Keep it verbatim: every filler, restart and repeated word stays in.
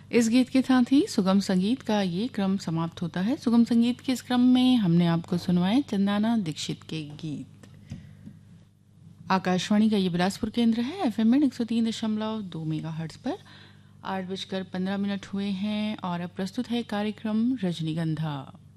इस गीत के साथ ही सुगम संगीत का ये क्रम समाप्त होता है। सुगम संगीत के इस क्रम में हमने आपको सुनवाए चंदाना दीक्षित के गीत। आकाशवाणी का ये बिलासपुर केंद्र है, एफएम में एक सौ तीन दशमलव दो मेगाहर्ट्ज पर। आठ बजकर पंद्रह मिनट हुए हैं और अब प्रस्तुत है कार्यक्रम रजनीगंधा।